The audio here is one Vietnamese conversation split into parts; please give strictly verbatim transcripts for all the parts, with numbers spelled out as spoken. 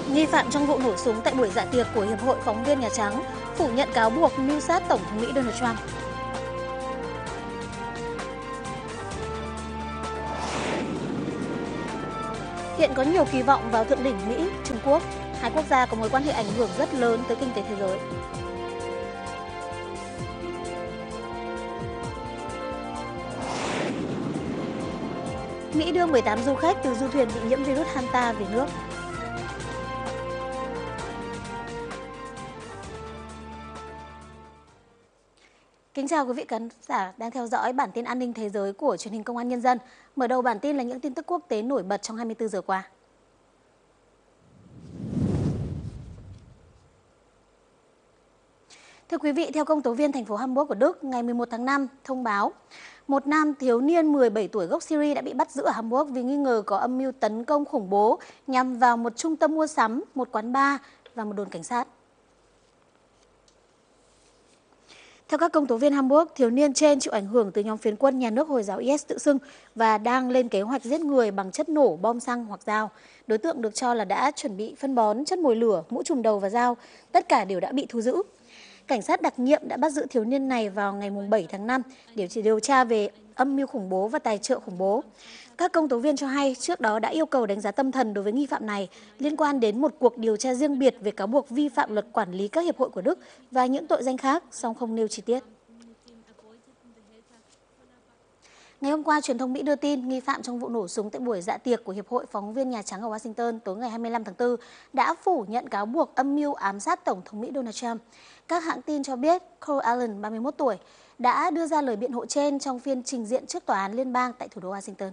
Nghi phạm trong vụ nổ súng tại buổi dạ tiệc của Hiệp hội Phóng viên Nhà Trắng phủ nhận cáo buộc mưu sát Tổng thống Mỹ Donald Trump. Hiện có nhiều kỳ vọng vào thượng đỉnh Mỹ, Trung Quốc. Hai quốc gia có mối quan hệ ảnh hưởng rất lớn tới kinh tế thế giới. Mỹ đưa mười tám du khách từ du thuyền bị nhiễm virus Hanta về nước. Kính chào quý vị khán giả đang theo dõi bản tin an ninh thế giới của truyền hình Công an Nhân dân. Mở đầu bản tin là những tin tức quốc tế nổi bật trong hai mươi tư giờ qua. Thưa quý vị, theo công tố viên thành phố Hamburg của Đức, ngày mười một tháng năm thông báo một nam thiếu niên mười bảy tuổi gốc Syria đã bị bắt giữ ở Hamburg vì nghi ngờ có âm mưu tấn công khủng bố nhằm vào một trung tâm mua sắm, một quán bar và một đồn cảnh sát. Theo các công tố viên Hamburg, thiếu niên trên chịu ảnh hưởng từ nhóm phiến quân nhà nước Hồi giáo i ét tự xưng và đang lên kế hoạch giết người bằng chất nổ, bom xăng hoặc dao. Đối tượng được cho là đã chuẩn bị phân bón, chất mồi lửa, mũ trùm đầu và dao. Tất cả đều đã bị thu giữ. Cảnh sát đặc nhiệm đã bắt giữ thiếu niên này vào ngày bảy tháng năm để điều tra về âm mưu khủng bố và tài trợ khủng bố. Các công tố viên cho hay trước đó đã yêu cầu đánh giá tâm thần đối với nghi phạm này liên quan đến một cuộc điều tra riêng biệt về cáo buộc vi phạm luật quản lý các hiệp hội của Đức và những tội danh khác, song không nêu chi tiết. Ngày hôm qua, truyền thông Mỹ đưa tin nghi phạm trong vụ nổ súng tại buổi dạ tiệc của Hiệp hội Phóng viên Nhà Trắng ở Washington tối ngày hai mươi lăm tháng tư đã phủ nhận cáo buộc âm mưu ám sát Tổng thống Mỹ Donald Trump. Các hãng tin cho biết Cole Allen, ba mươi mốt tuổi, đã đưa ra lời biện hộ trên trong phiên trình diện trước tòa án liên bang tại thủ đô Washington.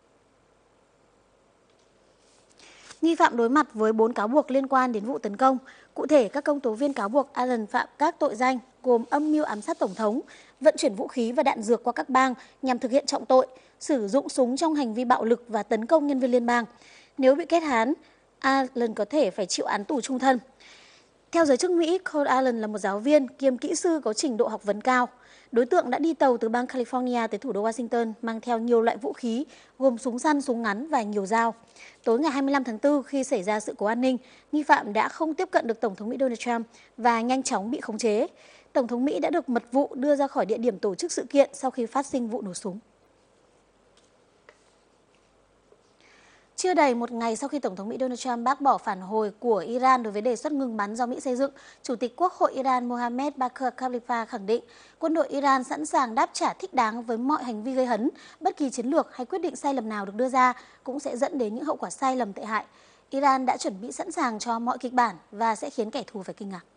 Nghi phạm đối mặt với bốn cáo buộc liên quan đến vụ tấn công. Cụ thể, các công tố viên cáo buộc Allen phạm các tội danh gồm âm mưu ám sát Tổng thống, vận chuyển vũ khí và đạn dược qua các bang nhằm thực hiện trọng tội, sử dụng súng trong hành vi bạo lực và tấn công nhân viên liên bang. Nếu bị kết án, Allen có thể phải chịu án tù trung thân. Theo giới chức Mỹ, Cole Allen là một giáo viên kiêm kỹ sư có trình độ học vấn cao. Đối tượng đã đi tàu từ bang California tới thủ đô Washington mang theo nhiều loại vũ khí, gồm súng săn, súng ngắn và nhiều dao. Tối ngày hai mươi lăm tháng tư, khi xảy ra sự cố an ninh, nghi phạm đã không tiếp cận được Tổng thống Mỹ Donald Trump và nhanh chóng bị khống chế. Tổng thống Mỹ đã được mật vụ đưa ra khỏi địa điểm tổ chức sự kiện sau khi phát sinh vụ nổ súng. Chưa đầy một ngày sau khi Tổng thống Mỹ Donald Trump bác bỏ phản hồi của Iran đối với đề xuất ngừng bắn do Mỹ xây dựng, Chủ tịch Quốc hội Iran Mohammad Bagher Khalifah khẳng định quân đội Iran sẵn sàng đáp trả thích đáng với mọi hành vi gây hấn, bất kỳ chiến lược hay quyết định sai lầm nào được đưa ra cũng sẽ dẫn đến những hậu quả sai lầm tệ hại. Iran đã chuẩn bị sẵn sàng cho mọi kịch bản và sẽ khiến kẻ thù phải kinh ngạc.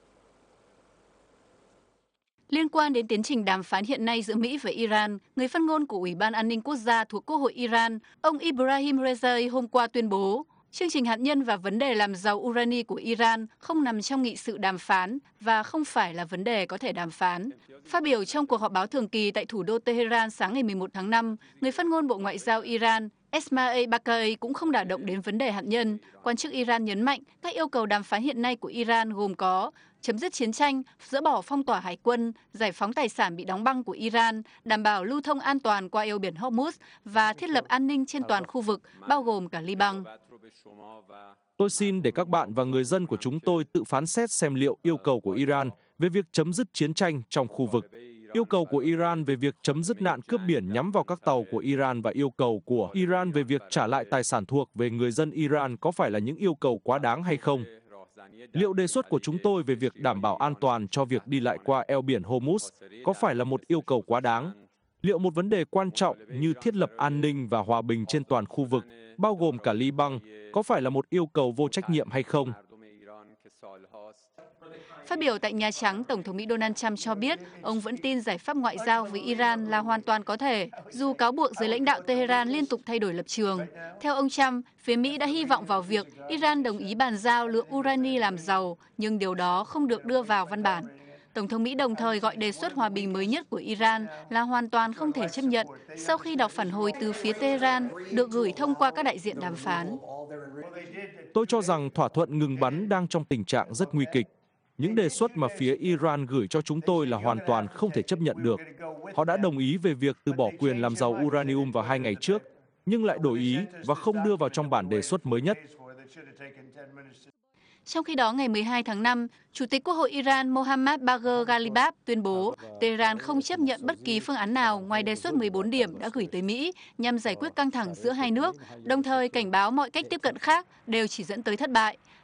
Liên quan đến tiến trình đàm phán hiện nay giữa Mỹ và Iran, người phát ngôn của Ủy ban An ninh Quốc gia thuộc Quốc hội Iran, ông Ibrahim Rezai hôm qua tuyên bố, chương trình hạt nhân và vấn đề làm giàu urani của Iran không nằm trong nghị sự đàm phán và không phải là vấn đề có thể đàm phán. Phát biểu trong cuộc họp báo thường kỳ tại thủ đô Tehran sáng ngày mười một tháng năm, người phát ngôn Bộ Ngoại giao Iran, Esmail Baqai cũng không đả động đến vấn đề hạt nhân. Quan chức Iran nhấn mạnh các yêu cầu đàm phán hiện nay của Iran gồm có chấm dứt chiến tranh, dỡ bỏ phong tỏa hải quân, giải phóng tài sản bị đóng băng của Iran, đảm bảo lưu thông an toàn qua eo biển Hormuz và thiết lập an ninh trên toàn khu vực, bao gồm cả Liban. Tôi xin để các bạn và người dân của chúng tôi tự phán xét xem liệu yêu cầu của Iran về việc chấm dứt chiến tranh trong khu vực, yêu cầu của Iran về việc chấm dứt nạn cướp biển nhắm vào các tàu của Iran và yêu cầu của Iran về việc trả lại tài sản thuộc về người dân Iran có phải là những yêu cầu quá đáng hay không? Liệu đề xuất của chúng tôi về việc đảm bảo an toàn cho việc đi lại qua eo biển Hormuz có phải là một yêu cầu quá đáng? Liệu một vấn đề quan trọng như thiết lập an ninh và hòa bình trên toàn khu vực, bao gồm cả Liban, có phải là một yêu cầu vô trách nhiệm hay không? Phát biểu tại Nhà Trắng, Tổng thống Mỹ Donald Trump cho biết ông vẫn tin giải pháp ngoại giao với Iran là hoàn toàn có thể, dù cáo buộc giới lãnh đạo Tehran liên tục thay đổi lập trường. Theo ông Trump, phía Mỹ đã hy vọng vào việc Iran đồng ý bàn giao lượng urani làm giàu, nhưng điều đó không được đưa vào văn bản. Tổng thống Mỹ đồng thời gọi đề xuất hòa bình mới nhất của Iran là hoàn toàn không thể chấp nhận sau khi đọc phản hồi từ phía Tehran được gửi thông qua các đại diện đàm phán. Tôi cho rằng thỏa thuận ngừng bắn đang trong tình trạng rất nguy kịch. Những đề xuất mà phía Iran gửi cho chúng tôi là hoàn toàn không thể chấp nhận được. Họ đã đồng ý về việc từ bỏ quyền làm giàu uranium vào hai ngày trước, nhưng lại đổi ý và không đưa vào trong bản đề xuất mới nhất. Trong khi đó, ngày mười hai tháng năm, Chủ tịch Quốc hội Iran Mohammad Bagher Ghalibaf tuyên bố Tehran không chấp nhận bất kỳ phương án nào ngoài đề xuất mười bốn điểm đã gửi tới Mỹ nhằm giải quyết căng thẳng giữa hai nước, đồng thời cảnh báo mọi cách tiếp cận khác đều chỉ dẫn tới thất bại.